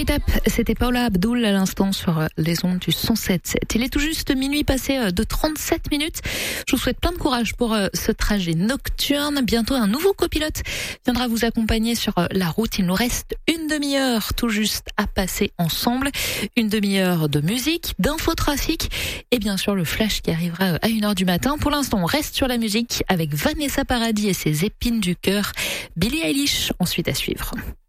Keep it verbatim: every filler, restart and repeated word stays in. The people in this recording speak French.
Up, c'était Paula Abdul à l'instant sur les ondes du cent sept sept. Il est tout juste minuit passé de trente-sept minutes. Je vous souhaite plein de courage pour ce trajet nocturne. Bientôt un nouveau copilote viendra vous accompagner sur la route. Il nous reste une demi-heure tout juste à passer ensemble. Une demi-heure de musique, d'infotrafic et bien sûr le flash qui arrivera à une heure du matin. Pour l'instant, on reste sur la musique avec Vanessa Paradis et ses épines du cœur. Billie Eilish ensuite à suivre.